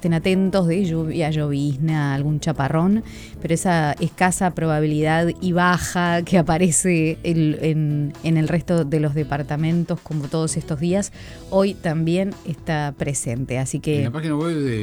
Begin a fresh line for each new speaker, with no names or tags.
estén atentos de lluvia, llovizna, algún chaparrón, pero esa escasa probabilidad y baja que aparece en el resto de los departamentos como todos estos días, hoy también está presente. Así que
en la página web de